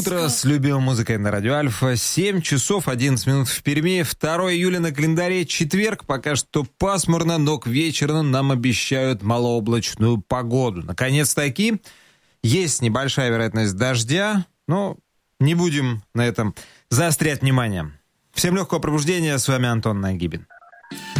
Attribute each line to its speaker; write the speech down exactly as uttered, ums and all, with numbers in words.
Speaker 1: утро с любимой музыкой на радио Альфа. семь часов одиннадцать минут в Перми. второго июля на календаре, четверг. Пока что пасмурно, но к вечеру нам обещают малооблачную погоду. Наконец-таки есть небольшая вероятность дождя, но не будем на этом заострять внимание. Всем легкого пробуждения. С вами Антон Нагибин.